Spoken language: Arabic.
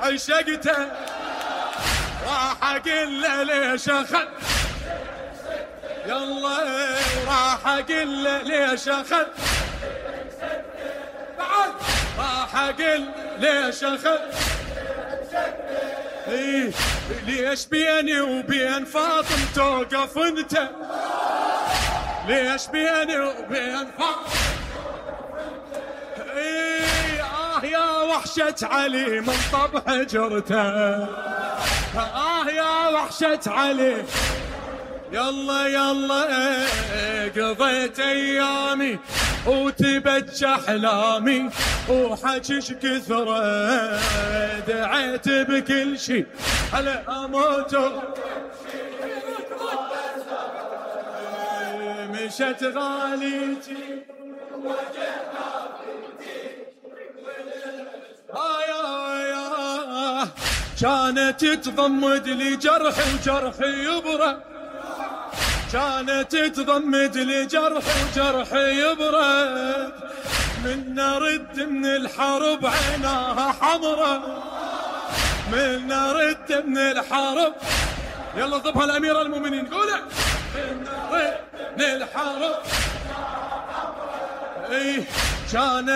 عشقته راح اقول له ليش اخذ يلا راح اقول له ليش اخذ بعد راح اقول ليش اخذ إيه ليش بيني وبين فاطم توقف انت ليش بيني وبين فاطم إيه يا وحشة علي من طب حجرته يا وحشة علي يلا يلا قضيت ايامي وتبج احلامي وحجش كثره دعيت بكل شي على اموت مشت غاليتي يا كانت تضمد لي جرحي وجرحي يبرى كانت تضمد لي جرحي وجرحي يبرد من نرد من الحرب عيناها حمرة من نرد من الحرب يلا ضبها الأمير المؤمنين قوله من نرد من الحرب ايه كانت